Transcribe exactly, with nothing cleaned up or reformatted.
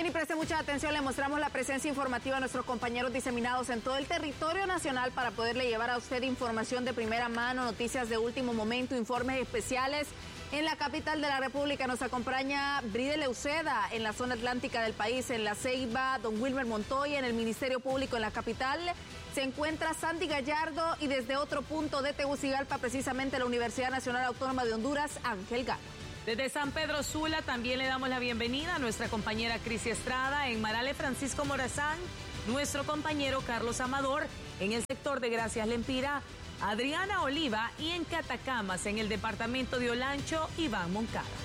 Bien, y preste mucha atención, le mostramos la presencia informativa a nuestros compañeros diseminados en todo el territorio nacional para poderle llevar a usted información de primera mano, noticias de último momento, informes especiales. En la capital de la República nos acompaña Bride Leuceda, en la zona atlántica del país, en La Ceiba, don Wilmer Montoya, en el Ministerio Público en la capital. Se encuentra Sandy Gallardo y desde otro punto de Tegucigalpa, precisamente la Universidad Nacional Autónoma de Honduras, Ángel Galo. Desde San Pedro Sula también le damos la bienvenida a nuestra compañera Cris Estrada, en Marale Francisco Morazán, nuestro compañero Carlos Amador, en el sector de Gracias Lempira, Adriana Oliva, y en Catacamas, en el departamento de Olancho, Iván Moncada.